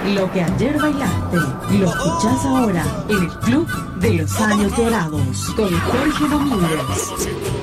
Lo que ayer bailaste, lo escuchás ahora en el Club de los Años Dorados con Jorge Domínguez.